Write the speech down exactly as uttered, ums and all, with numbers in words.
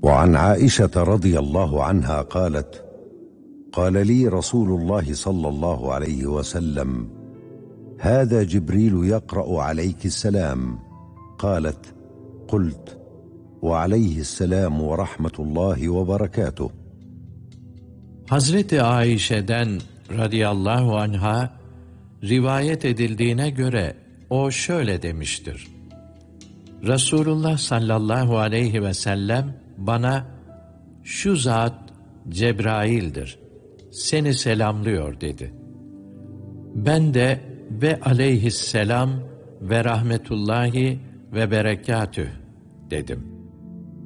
وعن عائشة رضي الله عنها قالت: قال لي رسول الله صلى الله عليه وسلم: هذا جبريل يقرأ عليك السلام. قالت: قلت: وعليه السلام ورحمة الله وبركاته. Hazreti Ayşe'den radıyallahu anha rivayet edildiğine göre o şöyle demiştir: Resulullah sallallahu aleyhi ve sellem bana, şu zat Cebrail'dir, seni selamlıyor dedi. Ben de ve aleyhisselam ve rahmetullahi ve berekatüh dedim.